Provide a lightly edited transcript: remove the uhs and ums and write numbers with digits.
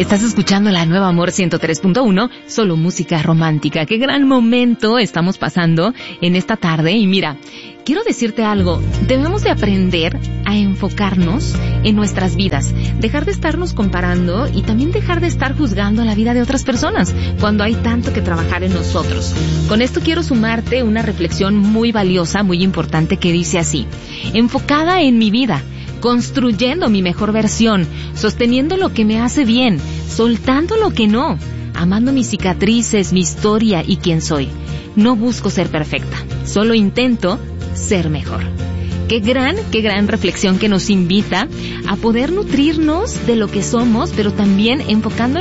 Estás escuchando la Nueva Amor 103.1, solo música romántica. Qué gran momento estamos pasando en esta tarde. Y mira, quiero decirte algo. Debemos de aprender a enfocarnos en nuestras vidas. Dejar de estarnos comparando y también dejar de estar juzgando la vida de otras personas cuando hay tanto que trabajar en nosotros. Con esto quiero sumarte una reflexión muy valiosa, muy importante, que dice así: enfocada en mi vida, construyendo mi mejor versión, sosteniendo lo que me hace bien, soltando lo que no, amando mis cicatrices, mi historia y quién soy. No busco ser perfecta, solo intento ser mejor. Qué gran reflexión que nos invita a poder nutrirnos de lo que somos, pero también enfocando